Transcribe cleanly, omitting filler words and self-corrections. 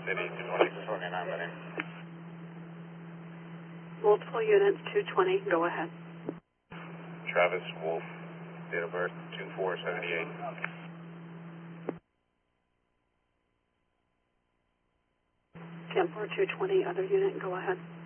City, 220, 29 minutes. Multiple units, 220, go ahead. Travis Wolf, date of birth, 2478. 10-4, 220, other unit, go ahead.